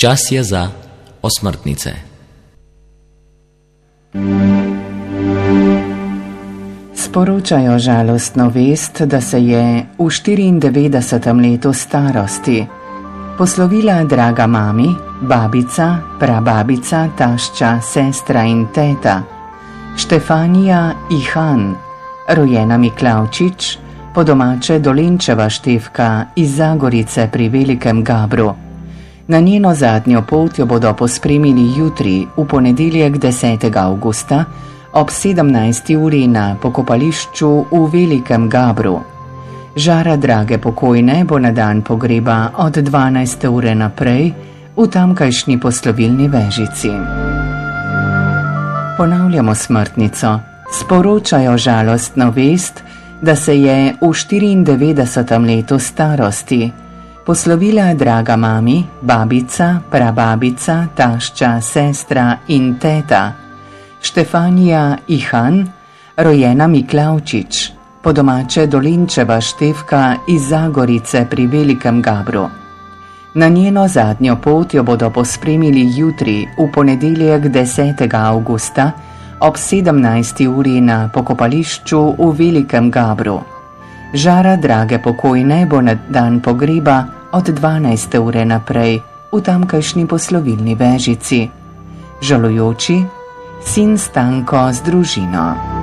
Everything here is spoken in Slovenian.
Čas je za osmrtnice. Sporočajo žalostno vest, da se je v 94. letu starosti poslovila draga mami, babica, prababica, tašča, sestra in teta Štefanija Ihan, rojena Miklavčič, po domače Dolenčeva Štefka iz Zagorice pri Velikem Gabru. Na njeno zadnjo pot jo bodo pospremili jutri, v ponedeljek 10. avgusta, ob 17. uri na pokopališču v Velikem Gabru. Žara drage pokojne bo na dan pogreba od 12. ure naprej v tamkajšnji poslovilni vežici. Ponavljamo smrtnico. Sporočajo žalostno vest, da se je v 94. letu starosti poslovila draga mami, babica, prababica, tašča, sestra in teta Štefanija Ihan, rojena Miklavčič, po domače Dolenčeva Štefka iz Zagorice pri Velikem Gabru. Na njeno zadnjo pot jo bodo pospremili jutri, v ponedeljek 10. avgusta, ob 17. uri na pokopališču v Velikem Gabru. Žara drage pokojne bo na dan pogreba od 12. ure naprej v tamkajšnji poslovilni vežici. Žalujoči sin Stanko z družino.